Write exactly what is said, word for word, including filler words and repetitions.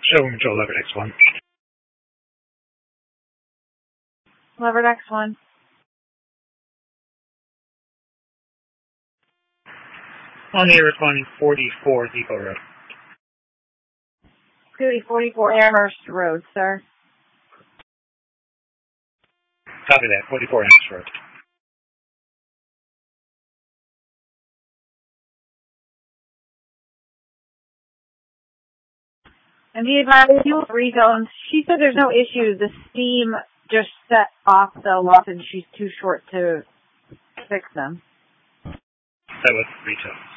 Show control lever X one. Lever X one. On air responding forty-four Depot Road. Scooty forty-four Amherst Road, sir. Copy that, forty-four Amherst Road. And the advisor rezones, she said there's no issue. The steam just set off the lock and she's too short to fix them. That was retail.